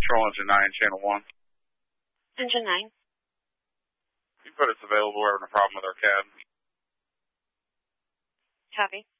Control Engine 9, Channel 1. Engine 9. You put it's available. We're having a problem with our cab. Copy.